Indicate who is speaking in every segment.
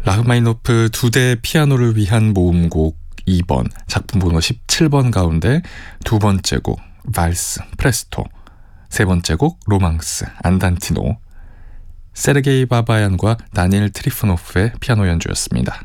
Speaker 1: 라흐마니노프 2대 피아노를 위한 모음곡 2번, 작품 번호 17번 가운데 두 번째 곡 발스, 프레스토, 세 번째 곡 로망스, 안단티노, 세르게이 바바얀과 다니엘 트리포노프의 피아노 연주였습니다.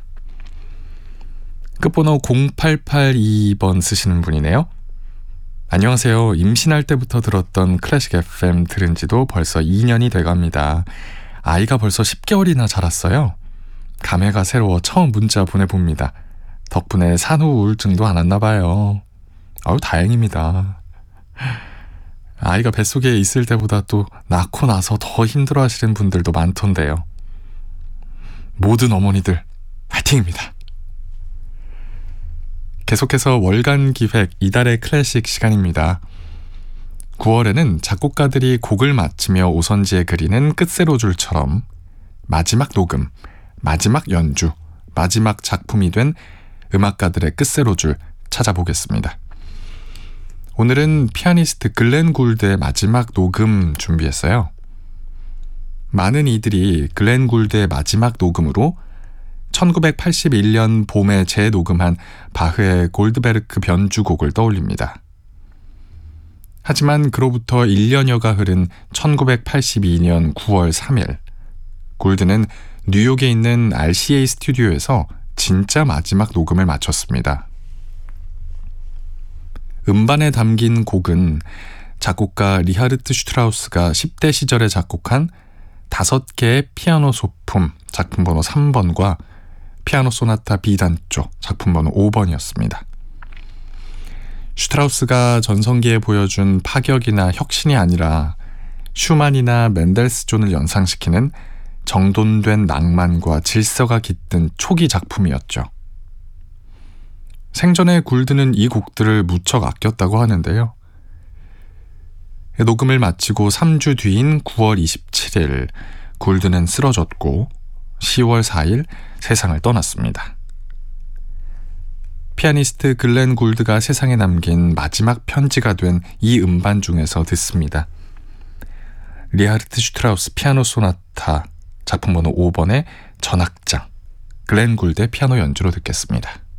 Speaker 1: 끝번호 0882번 쓰시는 분이네요. 안녕하세요. 임신할 때부터 들었던 클래식 FM 들은 지도 벌써 2년이 돼갑니다. 아이가 벌써 10개월이나 자랐어요. 감회가 새로워 처음 문자 보내봅니다. 덕분에 산후 우울증도 안 왔나 봐요. 다행입니다. 아이가 뱃속에 있을 때보다 또 낳고 나서 더 힘들어 하시는 분들도 많던데요. 모든 어머니들 화이팅입니다. 계속해서 월간 기획 이달의 클래식 시간입니다. 9월에는 작곡가들이 곡을 마치며 오선지에 그리는 끝세로줄처럼 마지막 녹음, 마지막 연주, 마지막 작품이 된 음악가들의 끝세로줄 찾아보겠습니다. 오늘은 피아니스트 글렌 굴드의 마지막 녹음 준비했어요. 많은 이들이 글렌 굴드의 마지막 녹음으로 1981년 봄에 재녹음한 바흐의 골드베르크 변주곡을 떠올립니다. 하지만 그로부터 1년여가 흐른 1982년 9월 3일, 굴드는 뉴욕에 있는 RCA 스튜디오에서 진짜 마지막 녹음을 마쳤습니다. 음반에 담긴 곡은 작곡가 리하르트 슈트라우스가 10대 시절에 작곡한 5개의 피아노 소품 작품 번호 3번과 피아노 소나타 B단조 작품 번호 5번이었습니다. 슈트라우스가 전성기에 보여준 파격이나 혁신이 아니라 슈만이나 멘델스존을 연상시키는 정돈된 낭만과 질서가 깃든 초기 작품이었죠. 생전에 굴드는 이 곡들을 무척 아꼈다고 하는데요. 녹음을 마치고 3주 뒤인 9월 27일 굴드는 쓰러졌고 10월 4일 세상을 떠났습니다. 피아니스트 글렌 굴드가 세상에 남긴 마지막 편지가 된 이 음반 중에서 듣습니다. 리하르트 슈트라우스 피아노 소나타 작품 번호 5번의 전악장, 글렌 굴드의 피아노 연주로 듣겠습니다.